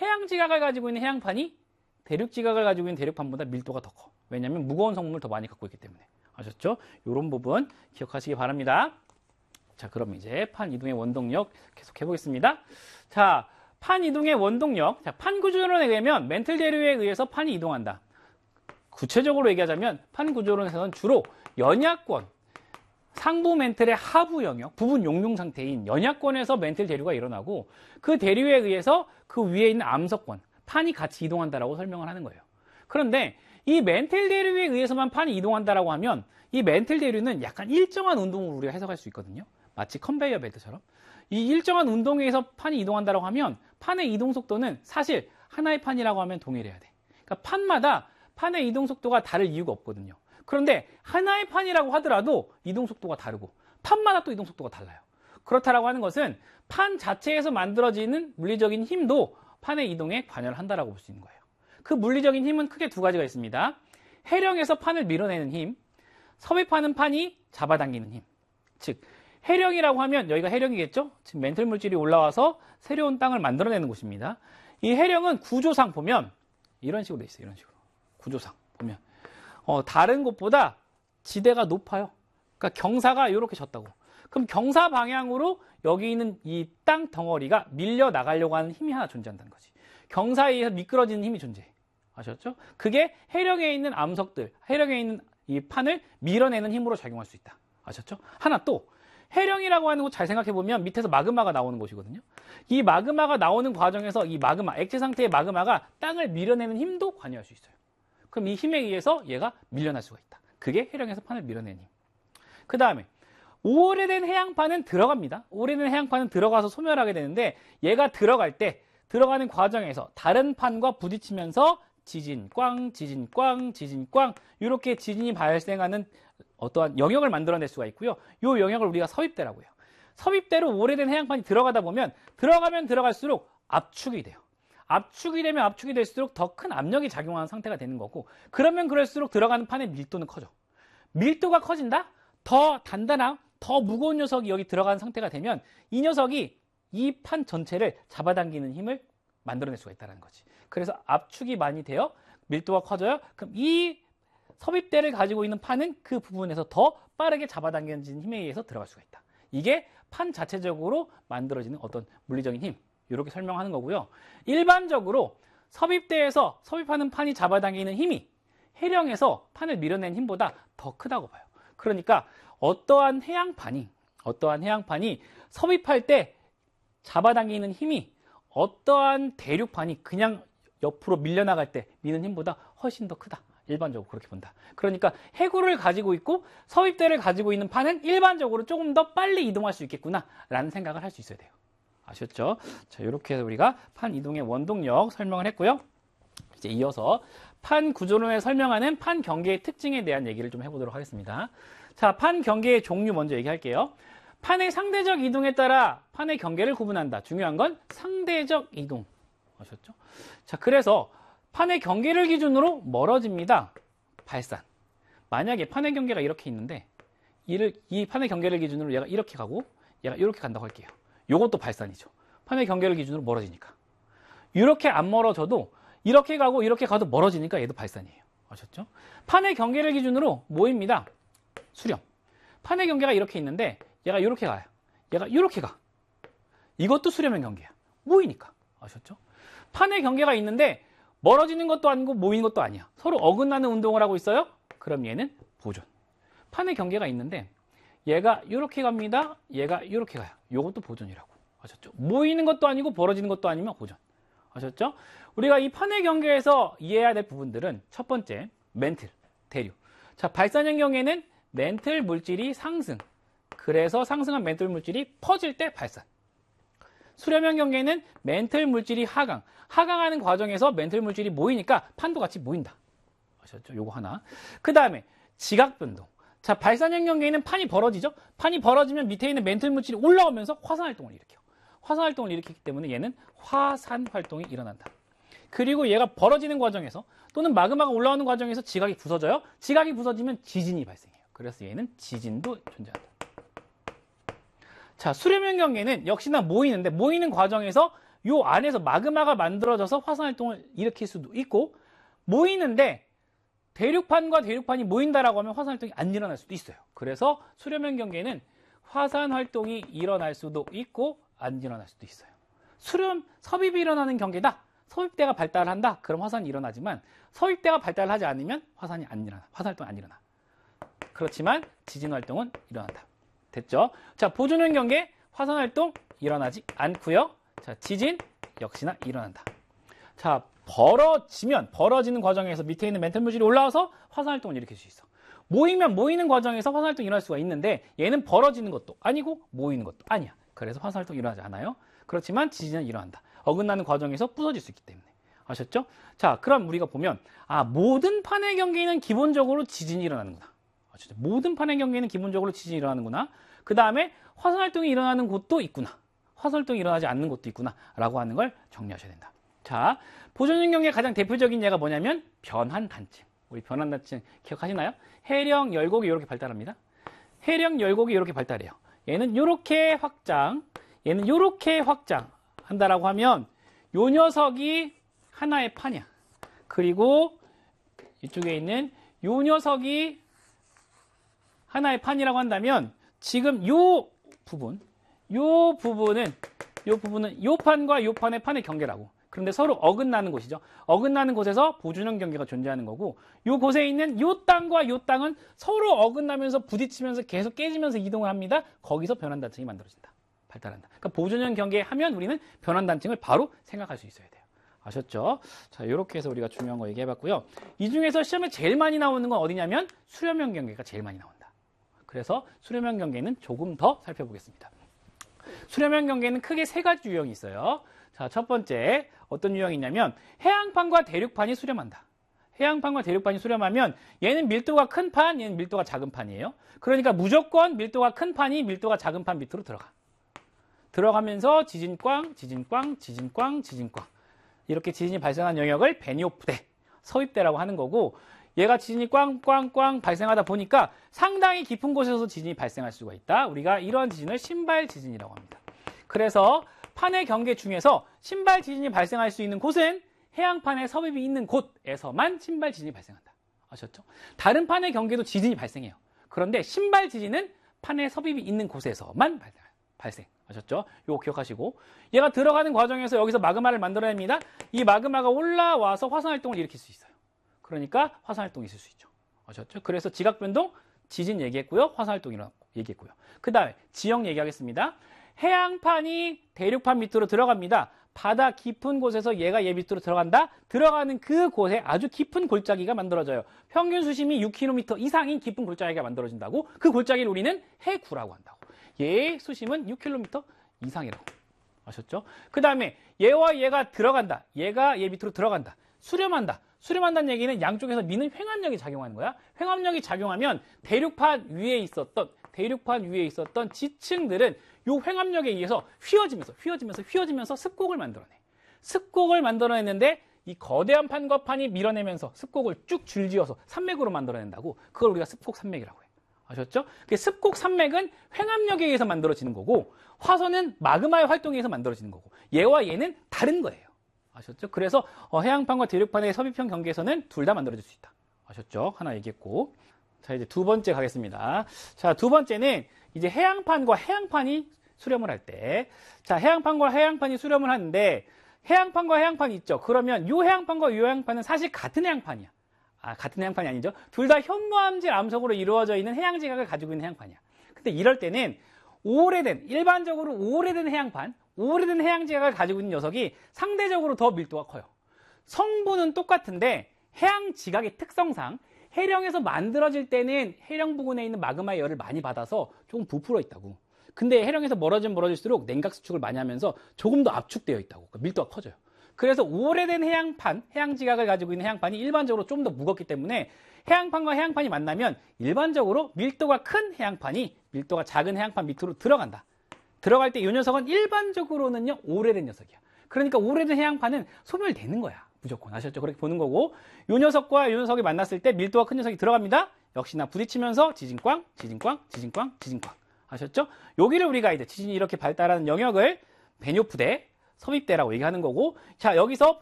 해양 지각을 가지고 있는 해양판이 대륙 지각을 가지고 있는 대륙판보다 밀도가 더 커. 왜냐하면 무거운 성분을 더 많이 갖고 있기 때문에. 아셨죠? 이런 부분 기억하시기 바랍니다. 자, 그럼 이제 판 이동의 원동력 계속 해보겠습니다. 자, 판 이동의 원동력. 자, 판 구조론에 의하면 멘틀 대류에 의해서 판이 이동한다. 구체적으로 얘기하자면 판 구조론에서는 주로 연약권, 상부 멘틀의 하부 영역, 부분 용융 상태인 연약권에서 멘틀 대류가 일어나고 그 대류에 의해서 그 위에 있는 암석권, 판이 같이 이동한다라고 설명을 하는 거예요. 그런데 이 멘틀 대류에 의해서만 판이 이동한다라고 하면 이 멘틀 대류는 약간 일정한 운동으로 우리가 해석할 수 있거든요. 마치 컨베이어 벨트처럼. 이 일정한 운동에 의해서 판이 이동한다라고 하면 판의 이동 속도는 사실 하나의 판이라고 하면 동일해야 돼. 그러니까 판마다 판의 이동 속도가 다를 이유가 없거든요. 그런데 하나의 판이라고 하더라도 이동 속도가 다르고 판마다 또 이동 속도가 달라요. 그렇다라고 하는 것은 판 자체에서 만들어지는 물리적인 힘도 판의 이동에 관여를 한다라고 볼 수 있는 거예요. 그 물리적인 힘은 크게 두 가지가 있습니다. 해령에서 판을 밀어내는 힘, 섭입하는 판이 잡아당기는 힘. 즉 해령이라고 하면 여기가 해령이겠죠? 지금 멘틀 물질이 올라와서 새로운 땅을 만들어내는 곳입니다. 이 해령은 구조상 보면 이런 식으로 돼 있어요. 이런 식으로. 구조상 보면 다른 곳보다 지대가 높아요. 그러니까 경사가 이렇게 졌다고. 그럼 경사 방향으로 여기 있는 이 땅 덩어리가 밀려 나가려고 하는 힘이 하나 존재한다는 거지. 경사에 의해서 미끄러지는 힘이 존재해. 아셨죠? 그게 해령에 있는 암석들, 해령에 있는 이 판을 밀어내는 힘으로 작용할 수 있다. 아셨죠? 하나 또 해령이라고 하는 곳 잘 생각해보면 밑에서 마그마가 나오는 곳이거든요. 이 마그마가 나오는 과정에서 이 마그마, 액체 상태의 마그마가 땅을 밀어내는 힘도 관여할 수 있어요. 그럼 이 힘에 의해서 얘가 밀려날 수가 있다. 그게 해령에서 판을 밀어내는 힘. 그 다음에 오래된 해양판은 들어갑니다. 오래된 해양판은 들어가서 소멸하게 되는데 얘가 들어갈 때 들어가는 과정에서 다른 판과 부딪히면서 지진, 꽝, 지진, 꽝, 지진, 꽝 이렇게 지진이 발생하는 어떠한 영역을 만들어낼 수가 있고요. 이 영역을 우리가 섭입대라고 해요. 섭입대로 오래된 해양판이 들어가다 보면 들어가면 들어갈수록 압축이 돼요. 압축이 되면 압축이 될수록 더 큰 압력이 작용하는 상태가 되는 거고 그러면 그럴수록 들어가는 판의 밀도는 커져. 밀도가 커진다? 더 단단한, 더 무거운 녀석이 여기 들어가는 상태가 되면 이 녀석이 이 판 전체를 잡아당기는 힘을 만들어낼 수가 있다는 거지. 그래서 압축이 많이 돼요. 밀도가 커져요. 그럼 이 섭입대를 가지고 있는 판은 그 부분에서 더 빠르게 잡아당기는 힘에 의해서 들어갈 수가 있다. 이게 판 자체적으로 만들어지는 어떤 물리적인 힘. 이렇게 설명하는 거고요. 일반적으로 섭입대에서 섭입하는 판이 잡아당기는 힘이 해령에서 판을 밀어낸 힘보다 더 크다고 봐요. 그러니까 어떠한 해양판이 섭입할 때 잡아당기는 힘이 어떠한 대륙판이 그냥 옆으로 밀려나갈 때 미는 힘보다 훨씬 더 크다. 일반적으로 그렇게 본다. 그러니까 해구를 가지고 있고 섭입대를 가지고 있는 판은 일반적으로 조금 더 빨리 이동할 수 있겠구나 라는 생각을 할 수 있어야 돼요. 아셨죠? 자, 이렇게 해서 우리가 판 이동의 원동력 설명을 했고요. 이제 이어서 판 구조론에 설명하는 판 경계의 특징에 대한 얘기를 좀 해보도록 하겠습니다. 자, 판 경계의 종류 먼저 얘기할게요. 판의 상대적 이동에 따라 판의 경계를 구분한다. 중요한 건 상대적 이동. 아셨죠? 자, 그래서 판의 경계를 기준으로 멀어집니다. 발산. 만약에 판의 경계가 이렇게 있는데 이 판의 경계를 기준으로 얘가 이렇게 가고 얘가 이렇게 간다고 할게요. 요것도 발산이죠. 판의 경계를 기준으로 멀어지니까. 이렇게 안 멀어져도 이렇게 가고 이렇게 가도 멀어지니까 얘도 발산이에요. 아셨죠? 판의 경계를 기준으로 모입니다. 수렴. 판의 경계가 이렇게 있는데 얘가 이렇게 가요. 얘가 이렇게 가. 이것도 수렴의 경계야. 모이니까. 아셨죠? 판의 경계가 있는데 멀어지는 것도 아니고 모이는 것도 아니야. 서로 어긋나는 운동을 하고 있어요. 그럼 얘는 보존. 판의 경계가 있는데 얘가 이렇게 갑니다. 얘가 이렇게 가요. 이것도 보존이라고. 아셨죠? 모이는 것도 아니고 벌어지는 것도 아니면 보존. 아셨죠? 우리가 이 판의 경계에서 이해해야 될 부분들은 첫 번째, 멘틀, 대류. 자, 발산형 경계는 멘틀 물질이 상승. 그래서 상승한 멘틀 물질이 퍼질 때 발산. 수렴형 경계는 멘틀 물질이 하강. 하강하는 과정에서 멘틀 물질이 모이니까 판도 같이 모인다. 아셨죠? 요거 하나. 그 다음에 지각 변동. 자, 발산형 경계에는 판이 벌어지죠? 판이 벌어지면 밑에 있는 멘틀 물질이 올라오면서 화산 활동을 일으켜요. 화산 활동을 일으키기 때문에 얘는 화산 활동이 일어난다. 그리고 얘가 벌어지는 과정에서 또는 마그마가 올라오는 과정에서 지각이 부서져요. 지각이 부서지면 지진이 발생해요. 그래서 얘는 지진도 존재한다. 자, 수렴형 경계는 역시나 모이는데 모이는 과정에서 요 안에서 마그마가 만들어져서 화산 활동을 일으킬 수도 있고, 모이는데 대륙판과 대륙판이 모인다라고 하면 화산 활동이 안 일어날 수도 있어요. 그래서 수렴형 경계는 화산 활동이 일어날 수도 있고 안 일어날 수도 있어요. 섭입이 일어나는 경계다. 섭입대가 발달한다. 그럼 화산이 일어나지만 섭입대가 발달하지 않으면 화산이 안 일어나. 화산 활동이 안 일어나. 그렇지만 지진 활동은 일어난다. 됐죠? 자, 보존형 경계 화산 활동 일어나지 않고요. 자, 지진 역시나 일어난다. 자, 벌어지는 과정에서 밑에 있는 멘탈 물질이 올라와서 화산 활동을 일으킬 수 있어. 모이는 과정에서 화산 활동이 일어날 수가 있는데 얘는 벌어지는 것도 아니고 모이는 것도 아니야. 그래서 화산 활동이 일어나지 않아요. 그렇지만 지진은 일어난다. 어긋나는 과정에서 부서질 수 있기 때문에. 아셨죠? 자, 그럼 우리가 보면 모든 판의 경계는 기본적으로 지진이 일어나는구나. 아셨죠? 모든 판의 경계는 기본적으로 지진이 일어나는구나. 그 다음에 화산 활동이 일어나는 곳도 있구나. 화산 활동이 일어나지 않는 곳도 있구나. 라고 하는 걸 정리하셔야 된다. 자, 보존형 경계의 가장 대표적인 예가 뭐냐면 변환단층. 우리 변환단층 기억하시나요? 해령 열곡이 이렇게 발달합니다. 해령 열곡이 이렇게 발달해요. 얘는 이렇게 확장, 얘는 이렇게 확장 한다라고 하면 요 녀석이 하나의 판이야. 그리고 이쪽에 있는 요 녀석이 하나의 판이라고 한다면 지금 요 부분은 요 판과 요 판의 판의 경계라고. 그런데 서로 어긋나는 곳이죠. 어긋나는 곳에서 보존형 경계가 존재하는 거고, 요 곳에 있는 요 땅과 요 땅은 서로 어긋나면서 부딪히면서 계속 깨지면서 이동을 합니다. 거기서 변환단층이 만들어진다. 발달한다. 그러니까 보존형 경계 하면 우리는 변환단층을 바로 생각할 수 있어야 돼요. 아셨죠? 자, 이렇게 해서 우리가 중요한 거 얘기해봤고요. 이 중에서 시험에 제일 많이 나오는 건 어디냐면 수렴형 경계가 제일 많이 나온다. 그래서 수렴형 경계는 조금 더 살펴보겠습니다. 수렴형 경계는 크게 세 가지 유형이 있어요. 자, 첫 번째 어떤 유형이 있냐면 해양판과 대륙판이 수렴한다. 해양판과 대륙판이 수렴하면 얘는 밀도가 큰 판, 얘는 밀도가 작은 판이에요. 그러니까 무조건 밀도가 큰 판이 밀도가 작은 판 밑으로 들어가면서 지진꽝, 지진꽝, 지진꽝, 지진꽝 이렇게 지진이 발생한 영역을 베니오프대, 서입대라고 하는 거고, 얘가 지진이 꽝꽝꽝 발생하다 보니까 상당히 깊은 곳에서 지진이 발생할 수가 있다. 우리가 이런 지진을 신발 지진이라고 합니다. 그래서 판의 경계 중에서 신발 지진이 발생할 수 있는 곳은 해양판에 섭입이 있는 곳에서만 신발 지진이 발생한다. 아셨죠? 다른 판의 경계도 지진이 발생해요. 그런데 신발 지진은 판에 섭입이 있는 곳에서만 발생. 아셨죠? 요거 기억하시고, 얘가 들어가는 과정에서 여기서 마그마를 만들어냅니다. 이 마그마가 올라와서 화산 활동을 일으킬 수 있어요. 그러니까 화산 활동이 있을 수 있죠. 아셨죠? 그래서 지각 변동, 지진 얘기했고요. 화산 활동 얘기했고요. 그 다음에 지형 얘기하겠습니다. 해양판이 대륙판 밑으로 들어갑니다. 바다 깊은 곳에서 얘가 얘 밑으로 들어간다. 들어가는 그 곳에 아주 깊은 골짜기가 만들어져요. 평균 수심이 6km 이상인 깊은 골짜기가 만들어진다고. 그 골짜기를 우리는 해구라고 한다고. 얘의 수심은 6km 이상이라고. 아셨죠? 그 다음에 얘와 얘가 들어간다. 얘가 얘 밑으로 들어간다. 수렴한다. 수렴한다는 얘기는 양쪽에서 미는 횡압력이 작용하는 거야. 횡압력이 작용하면 대륙판 위에 있었던 지층들은 이 횡압력에 의해서 휘어지면서 습곡을 만들어내. 습곡을 만들어냈는데 이 거대한 판과 판이 밀어내면서 습곡을 쭉 줄지어서 산맥으로 만들어낸다고. 그걸 우리가 습곡 산맥이라고 해. 아셨죠? 습곡 산맥은 횡압력에 의해서 만들어지는 거고, 화선은 마그마의 활동에 의해서 만들어지는 거고, 얘와 얘는 다른 거예요. 아셨죠? 그래서 해양판과 대륙판의 섭입형 경계에서는 둘 다 만들어질 수 있다. 아셨죠? 하나 얘기했고. 자, 이제 두 번째 가겠습니다. 자, 두 번째는 이제 해양판과 해양판이 수렴을 할 때, 자, 해양판과 해양판이 수렴을 하는데, 해양판과 해양판이 있죠. 그러면 이 해양판과 이 해양판은 사실 같은 해양판이야. 같은 해양판이 아니죠. 둘 다 현무암질 암석으로 이루어져 있는 해양지각을 가지고 있는 해양판이야. 근데 이럴 때는 일반적으로 오래된 해양판, 오래된 해양지각을 가지고 있는 녀석이 상대적으로 더 밀도가 커요. 성분은 똑같은데 해양지각의 특성상 해령에서 만들어질 때는 해령 부근에 있는 마그마의 열을 많이 받아서 조금 부풀어 있다고. 근데 해령에서 멀어질수록 냉각 수축을 많이 하면서 조금 더 압축되어 있다고. 그러니까 밀도가 커져요. 그래서 오래된 해양판, 해양지각을 가지고 있는 해양판이 일반적으로 좀 더 무겁기 때문에 해양판과 해양판이 만나면 일반적으로 밀도가 큰 해양판이 밀도가 작은 해양판 밑으로 들어간다. 들어갈 때 이 녀석은 일반적으로는요, 오래된 녀석이야. 그러니까 오래된 해양판은 소멸되는 거야. 무조건. 아셨죠? 그렇게 보는 거고, 이 녀석과 이 녀석이 만났을 때 밀도가 큰 녀석이 들어갑니다. 역시나 부딪히면서 지진꽝, 지진꽝, 지진꽝, 지진꽝. 아셨죠? 여기를 우리가 이제 지진이 이렇게 발달하는 영역을 베뇨프대, 섭입대라고 얘기하는 거고, 자, 여기서